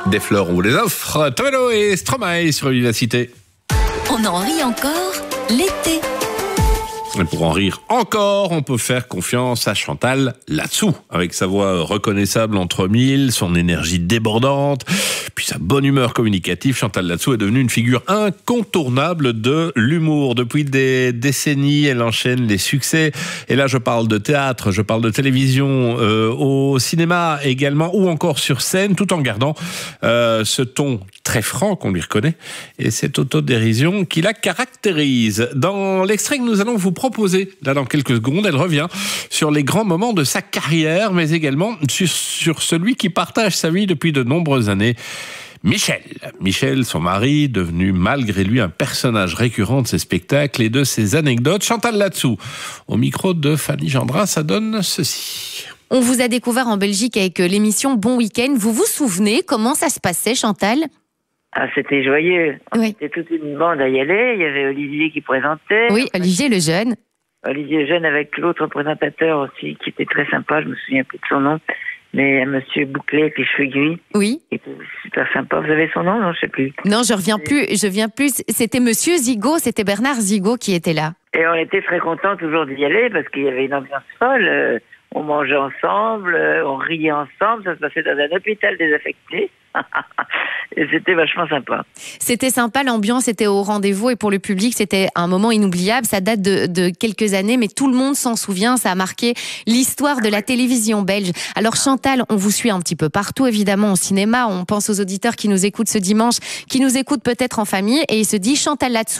Des fleurs, on vous les offre. Tonelo et Stromae sur Vivacité. On en rit encore l'été. Et pour en rire encore, on peut faire confiance à Chantal Latsou. Avec sa voix reconnaissable entre mille, son énergie débordante, puis sa bonne humeur communicative, Chantal Latsou est devenue une figure incontournable de l'humour. Depuis des décennies, elle enchaîne les succès. Et là, je parle de théâtre, je parle de télévision, au cinéma également, ou encore sur scène, tout en gardant ce ton très franc qu'on lui reconnaît et cette autodérision qui la caractérise. Dans l'extrait que nous allons vous proposer, là dans quelques secondes, elle revient sur les grands moments de sa carrière, mais également sur celui qui partage sa vie depuis de nombreuses années. Michel, son mari, devenu malgré lui un personnage récurrent de ses spectacles et de ses anecdotes. Chantal Latsou, au micro de Fanny Gendrin, ça donne ceci. On vous a découvert en Belgique avec l'émission Bon Week-end. Vous vous souvenez comment ça se passait, Chantal ? Ah, c'était joyeux. Oui. C'était toute une bande à y aller. Il y avait Olivier qui présentait. Oui, Olivier le jeune. Olivier Jeune avec l'autre présentateur aussi, qui était très sympa. Je me souviens plus de son nom. Mais un monsieur bouclé avec les cheveux gris. Oui. Qui était super sympa. Vous avez son nom? Non, je sais plus. Non, je viens plus. C'était Monsieur Zigo, c'était Bernard Zigo qui était là. Et on était très contents toujours d'y aller parce qu'il y avait une ambiance folle. On mangeait ensemble, on riait ensemble. Ça se passait dans un hôpital désaffecté. Et c'était vachement sympa. C'était sympa, l'ambiance était au rendez-vous et pour le public, c'était un moment inoubliable. Ça date de quelques années, mais tout le monde s'en souvient. Ça a marqué l'histoire de la télévision belge. Alors Chantal, on vous suit un petit peu partout, évidemment, au cinéma. On pense aux auditeurs qui nous écoutent ce dimanche, qui nous écoutent peut-être en famille et ils se disent Chantal Latsou.